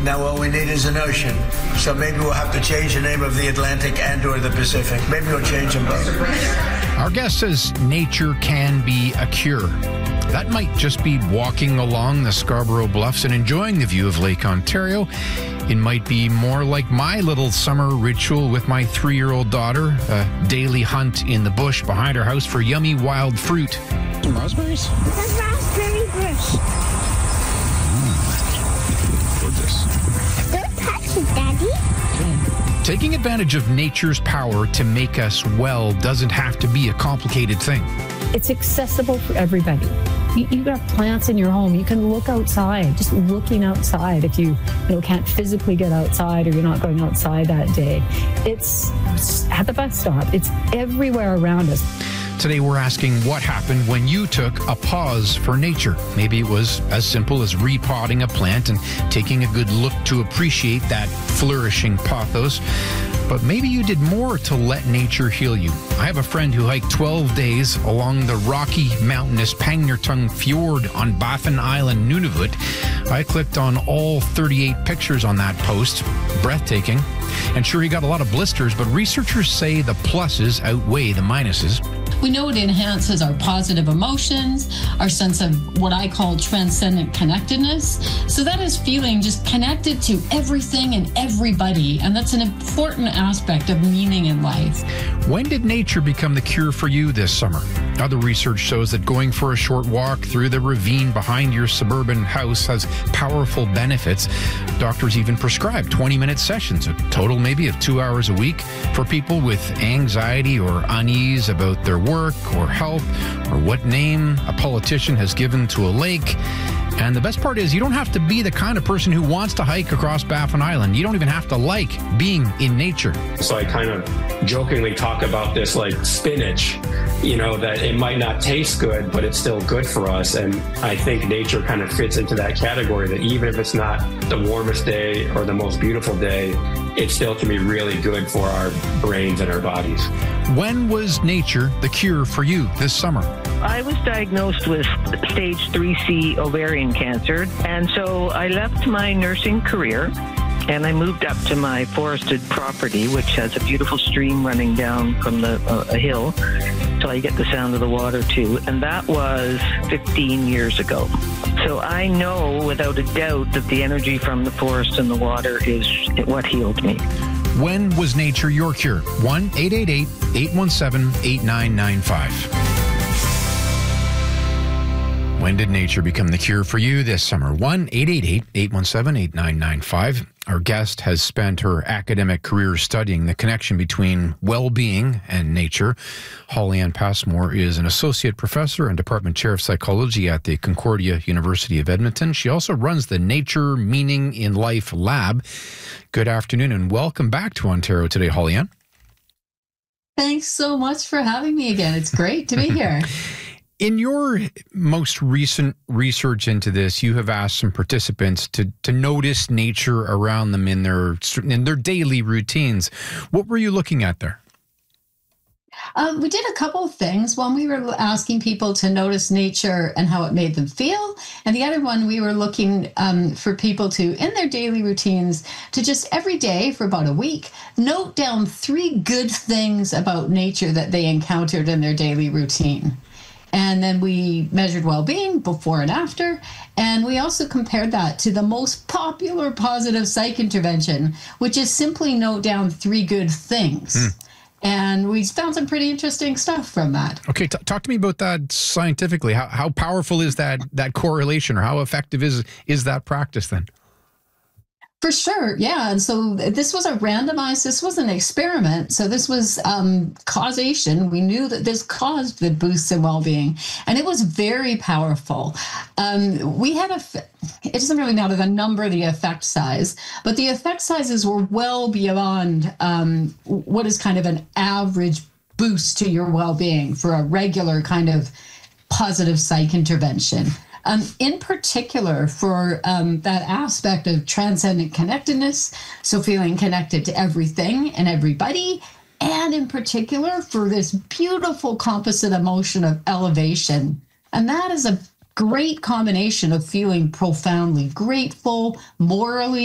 Now all we need is an ocean. So maybe we'll have to change the name of the Atlantic and or the Pacific. Maybe we'll change them both. Our guest says nature can be a cure. That might just be walking along the Scarborough Bluffs and enjoying the view of Lake Ontario. It might be more like my little summer ritual with my 3-year-old daughter, a daily hunt in the bush behind our house for yummy wild fruit. Some raspberries? That's raspberry bush. Gorgeous. Don't touch it, Daddy. Taking advantage of nature's power to make us well doesn't have to be a complicated thing. It's accessible for everybody. You've got plants in your home. You can look outside, just looking outside if you can't physically get outside or you're not going outside that day. It's at the bus stop. It's everywhere around us. Today we're asking what happened when you took a pause for nature. Maybe it was as simple as repotting a plant and taking a good look to appreciate that flourishing pothos. But maybe you did more to let nature heal you. I have a friend who hiked 12 days along the rocky, mountainous Pangnirtung Fjord on Baffin Island, Nunavut. I clicked on all 38 pictures on that post. Breathtaking. And sure, he got a lot of blisters, but researchers say the pluses outweigh the minuses. We know it enhances our positive emotions, our sense of what I call transcendent connectedness. So that is feeling just connected to everything and everybody. And that's an important aspect of meaning in life. When did nature become the cure for you this summer? Other research shows that going for a short walk through the ravine behind your suburban house has powerful benefits. Doctors even prescribe 20-minute sessions, a total maybe of 2 hours a week, for people with anxiety or unease about their work or health or what name a politician has given to a lake. And the best part is you don't have to be the kind of person who wants to hike across Baffin Island. You don't even have to like being in nature. So I kind of jokingly talk about this like spinach, that it might not taste good, but it's still good for us. And I think nature kind of fits into that category, that even if it's not the warmest day or the most beautiful day, it still can be really good for our brains and our bodies. When was nature the cure for you this summer? I was diagnosed with stage 3C ovarian cancer, and so I left my nursing career and I moved up to my forested property, which has a beautiful stream running down from a hill, so I get the sound of the water too, and that was 15 years ago. So I know without a doubt that the energy from the forest and the water is what healed me. When was nature your cure? 1-888-817-8995. When did nature become the cure for you this summer? 1-888-817-8995. Our guest has spent her academic career studying the connection between well-being and nature. Holly-Ann Passmore is an associate professor and department chair of psychology at the Concordia University of Edmonton. She also runs the Nature Meaning in Life Lab. Good afternoon and welcome back to Ontario Today, Holly-Ann. Thanks so much for having me again. It's great to be here. In your most recent research into this, you have asked some participants to notice nature around them in their daily routines. What were you looking at there? We did a couple of things. One, we were asking people to notice nature and how it made them feel. And the other one, we were looking for people to, in their daily routines, to just every day for about a week, note down 3 good things about nature that they encountered in their daily routine. And then we measured well-being before and after. And we also compared that to the most popular positive psych intervention, which is simply note down 3 good things. And we found some pretty interesting stuff from that. Okay, talk to me about that scientifically. How powerful is that correlation, or how effective is that practice then? For sure, yeah. And so this was this was an experiment. So this was causation. We knew that this caused the boosts in well-being, and it was very powerful. We had it doesn't really matter the number, the effect size, but the effect sizes were well beyond what is kind of an average boost to your well-being for a regular kind of positive psych intervention. In particular for that aspect of transcendent connectedness, so feeling connected to everything and everybody, and in particular for this beautiful composite emotion of elevation. And that is a great combination of feeling profoundly grateful, morally